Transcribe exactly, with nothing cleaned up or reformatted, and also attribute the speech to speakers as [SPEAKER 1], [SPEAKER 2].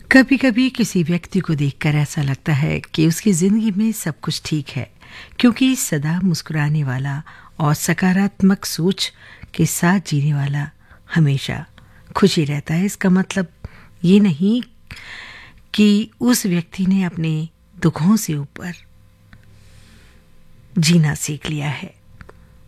[SPEAKER 1] कभी कभी किसी व्यक्ति को देखकर ऐसा लगता है कि उसकी जिंदगी में सब कुछ ठीक है, क्योंकि सदा मुस्कुराने वाला और सकारात्मक सोच के साथ जीने वाला हमेशा खुशी रहता है। इसका मतलब ये नहीं कि उस व्यक्ति ने अपने दुखों से ऊपर जीना सीख लिया है।